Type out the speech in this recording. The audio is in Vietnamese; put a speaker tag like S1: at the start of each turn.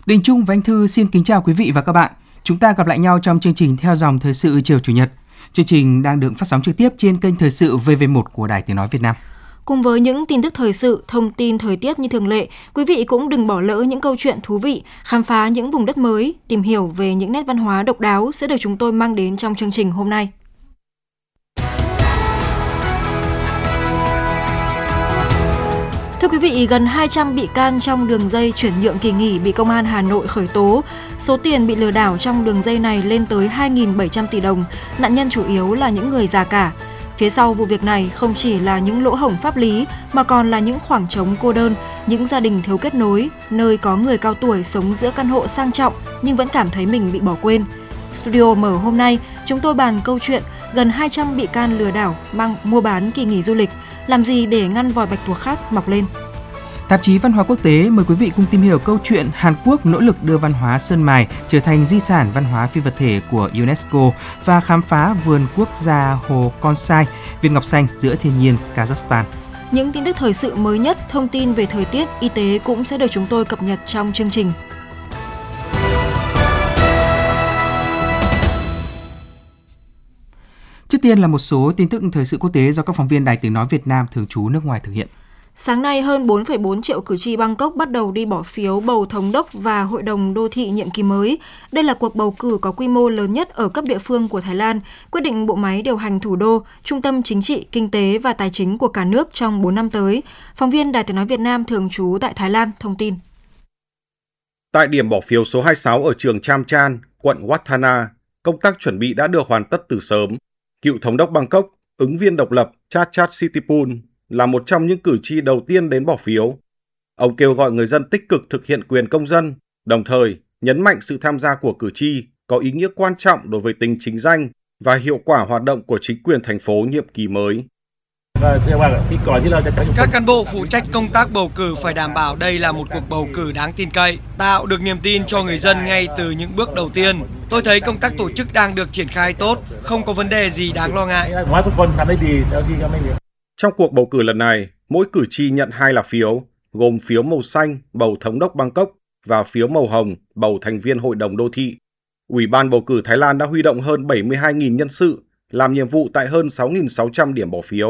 S1: Đình Trung và Anh Thư xin kính chào quý vị và các bạn. Chúng ta gặp lại nhau trong chương trình Theo dòng thời sự chiều Chủ nhật. Chương trình đang được phát sóng trực tiếp trên kênh Thời sự VV1 của Đài Tiếng nói Việt Nam.
S2: Cùng với những tin tức thời sự, thông tin thời tiết như thường lệ, quý vị cũng đừng bỏ lỡ những câu chuyện thú vị, khám phá những vùng đất mới, tìm hiểu về những nét văn hóa độc đáo sẽ được chúng tôi mang đến trong chương trình hôm nay. Thưa quý vị, gần 200 bị can trong đường dây chuyển nhượng kỳ nghỉ bị Công an Hà Nội khởi tố. Số tiền bị lừa đảo trong đường dây này lên tới 2.700 tỷ đồng. Nạn nhân chủ yếu là những người già cả. Phía sau vụ việc này không chỉ là những lỗ hổng pháp lý mà còn là những khoảng trống cô đơn, những gia đình thiếu kết nối, nơi có người cao tuổi sống giữa căn hộ sang trọng nhưng vẫn cảm thấy mình bị bỏ quên. Studio mở hôm nay, chúng tôi bàn câu chuyện gần 200 bị can lừa đảo mua bán kỳ nghỉ du lịch. Làm gì để ngăn vòi bạch tuộc khác mọc lên?
S1: Tạp chí Văn hóa Quốc tế mời quý vị cùng tìm hiểu câu chuyện Hàn Quốc nỗ lực đưa văn hóa Sơn Mài trở thành di sản văn hóa phi vật thể của UNESCO và khám phá vườn quốc gia Hồ Konsai, viên ngọc xanh giữa thiên nhiên Kazakhstan.
S2: Những tin tức thời sự mới nhất, thông tin về thời tiết, y tế cũng sẽ được chúng tôi cập nhật trong chương trình.
S1: Trước tiên là một số tin tức thời sự quốc tế do các phóng viên Đài Tiếng nói Việt Nam thường trú nước ngoài thực hiện.
S2: Sáng nay, hơn 4,4 triệu cử tri Bangkok bắt đầu đi bỏ phiếu bầu thống đốc và hội đồng đô thị nhiệm kỳ mới. Đây là cuộc bầu cử có quy mô lớn nhất ở cấp địa phương của Thái Lan, quyết định bộ máy điều hành thủ đô, trung tâm chính trị, kinh tế và tài chính của cả nước trong 4 năm tới. Phóng viên Đài Tiếng nói Việt Nam thường trú tại Thái Lan thông tin.
S3: Tại điểm bỏ phiếu số 26 ở trường Chamchan, quận Wat Thana, công tác chuẩn bị đã được hoàn tất từ sớm. Cựu thống đốc Bangkok, ứng viên độc lập Chachak Sitipul là một trong những cử tri đầu tiên đến bỏ phiếu. Ông kêu gọi người dân tích cực thực hiện quyền công dân, đồng thời nhấn mạnh sự tham gia của cử tri có ý nghĩa quan trọng đối với tính chính danh và hiệu quả hoạt động của chính quyền thành phố nhiệm kỳ mới.
S4: Các cán bộ phụ trách công tác bầu cử phải đảm bảo đây là một cuộc bầu cử đáng tin cậy, tạo được niềm tin cho người dân ngay từ những bước đầu tiên. Tôi thấy công tác tổ chức đang được triển khai tốt, không có vấn đề gì đáng lo ngại.
S3: Trong cuộc bầu cử lần này, mỗi cử tri nhận 2 lá phiếu, gồm phiếu màu xanh bầu thống đốc Bangkok và phiếu màu hồng bầu thành viên hội đồng đô thị. Ủy ban bầu cử Thái Lan đã huy động hơn 72.000 nhân sự làm nhiệm vụ tại hơn 6.600 điểm bỏ phiếu.